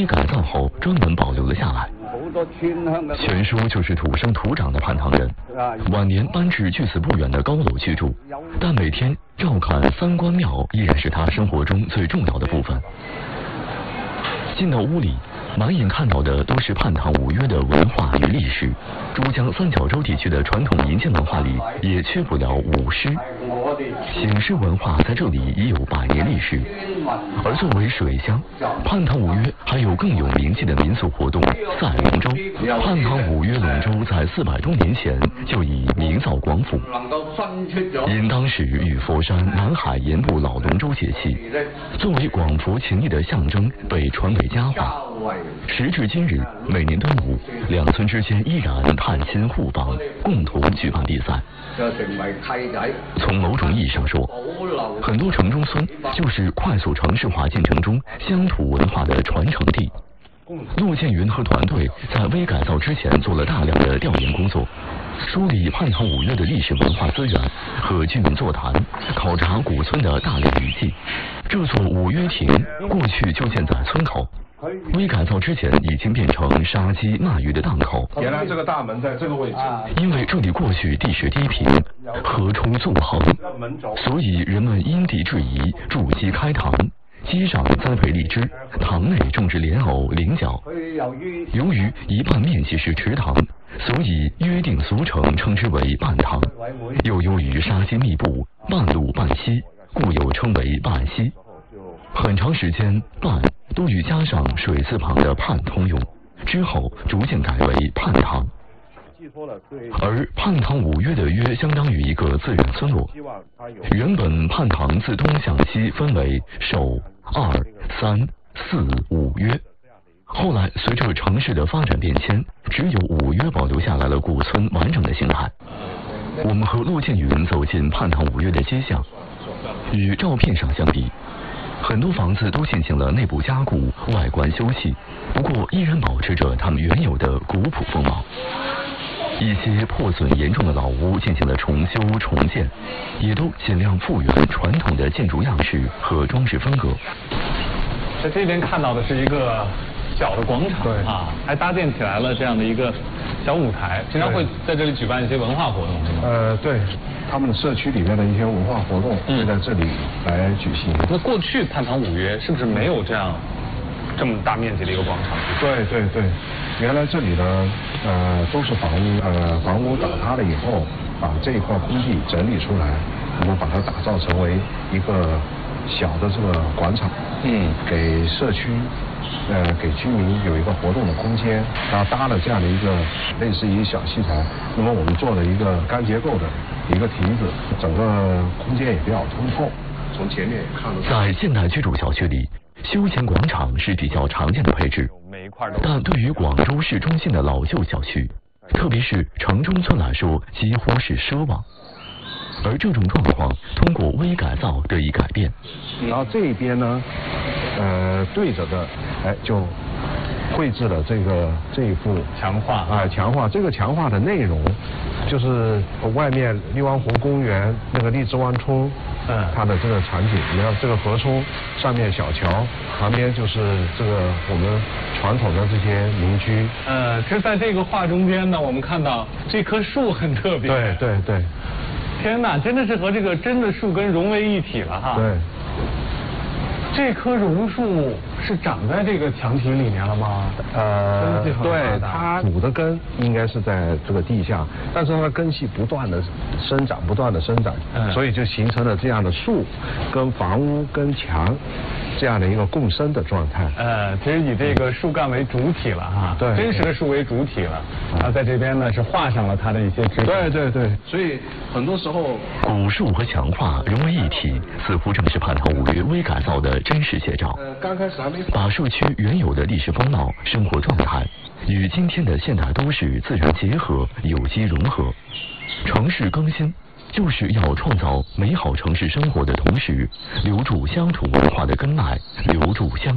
微改造后专门保留了下来。全叔就是土生土长的泮塘人，晚年搬至距此不远的高楼居住，但每天照看三官庙依然是他生活中最重要的部分。进到屋里，满眼看到的都是泮塘五约的文化与历史。珠江三角洲地区的传统民间文化里也缺不了舞狮。醒狮文化在这里已有100年历史。而作为水乡，泮塘五约还有更有名气的民俗活动赛龙舟。泮塘五约龙舟在400多年前就已名噪广府，因当时与佛山、南海沿部老龙舟节气，作为广佛情谊的象征，被传为佳话。时至今日，每年端午，两村之间依然探亲互访，共同举办比赛。从某种意义上说，很多城中村就是快速城市化进程中乡土文化的传承地。陆建云和团队在微改造之前做了大量的调研工作，梳理泮塘五约的历史文化资源，和居民座谈，考察古村的大量遗迹。这座五约亭过去就建在村口，微改造之前已经变成杀鸡卖鱼的档口。 原来这个大门在这个位置， 因为这里过去地势低平，河出纵横，所以人们因地制宜筑基开塘。基上栽培荔枝，塘内种植莲藕、菱角。由于一半面积是池塘，所以约定俗成称之为半塘。又由于沙溪密布，半路半溪，故又称为半溪。很长时间，半都与加上水字旁的泮通用，之后逐渐改为泮塘。而泮塘五约的约相当于一个自然村落。原本泮塘自东向西分为首、2、3、4、5约，后来随着城市的发展变迁，只有5约保留下来了古村完整的形态。我们和陆建云走进泮塘五约的街巷，与照片上相比，很多房子都进行了内部加固，外观修葺，不过依然保持着它们原有的古朴风貌。一些破损严重的老屋进行了重修重建，也都尽量复原传统的建筑样式和装饰风格。 在这边看到的是一个小的广场啊，还搭建起来了这样的一个小舞台，经常会在这里举办一些文化活动。 对，他们的社区里面的一些文化活动会在这里来举行。 那过去泮塘五约是不是没有这么大面积的一个广场？ 对，原来这里呢，都是房屋，房屋倒塌了以后，把这一块空地整理出来，我们把它打造成为一个小的这个广场，给社区，给居民有一个活动的空间，然后搭了这样的一个类似于小戏台，那么我们做了一个钢结构的一个亭子，整个空间也比较通透，从前面看得到。 在现代居住小区里，休闲广场是比较常见的配置，但对于广州市中心的老旧小区，特别是城中村来说，几乎是奢望。而这种状况通过微改造得以改变。 然后这一边呢，对着的，就绘制了这一幅墙画墙画。这个墙画的内容，就是外面荔湾湖公园那个荔枝湾冲，它的这个场景。你看这个河冲上面小桥，旁边就是这个我们传统的这些民居。 其实在这个画中间呢，我们看到这棵树很特别。 对。 天哪，真的是和这个真的树根融为一体了哈。 对。 这棵榕树是长在这个墙体里面了吗？ 对，它主的根应该是在这个地下，但是它的根系不断的生长，所以就形成了这样的树跟房屋跟墙这样的一个共生的状态。 其实以这个树干为主体了哈，对，真实的树为主体了。然后在这边呢是画上了它的一些枝干。 对，所以很多时候古树和墙画融为一体，似乎正是泮塘五约微改造的真实写照。 刚开始还没把社区原有的历史风貌、生活状态与今天的现代都市自然结合、有机融合。城市更新就是要创造美好城市生活的同时，留住乡土文化的根脉，留住乡